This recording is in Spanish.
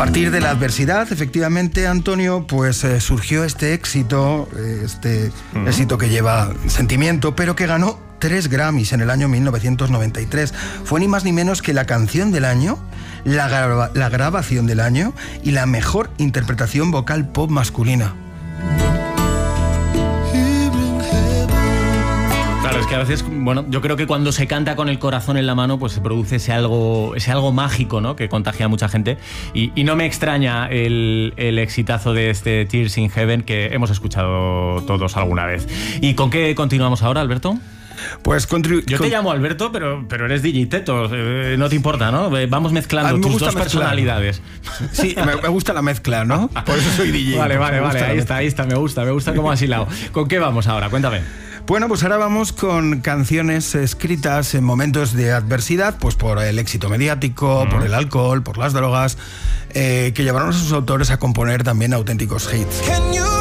partir de la adversidad, efectivamente, Antonio, pues surgió este éxito, éxito que lleva sentimiento, pero que ganó 3 Grammys en el año 1993. Fue ni más ni menos que la canción del año, la grabación del año y la mejor interpretación vocal pop masculina. Claro, es que a veces, bueno, yo creo que cuando se canta con el corazón en la mano, pues se produce ese algo mágico, ¿no?, que contagia a mucha gente. Y no me extraña el exitazo de este Tears in Heaven que hemos escuchado todos alguna vez. ¿Y con qué continuamos ahora, Alberto? Pues yo te llamo Alberto, pero eres DJ Teto, no te importa, ¿no? Vamos mezclando tus dos personalidades. Sí, me gusta la mezcla, ¿no? Por eso soy DJ. Vale, ahí está, me gusta cómo has hilado. ¿Con qué vamos ahora? Cuéntame. Bueno, pues ahora vamos con canciones escritas en momentos de adversidad, pues por el éxito mediático, por el alcohol, por las drogas, que llevaron a sus autores a componer también auténticos hits.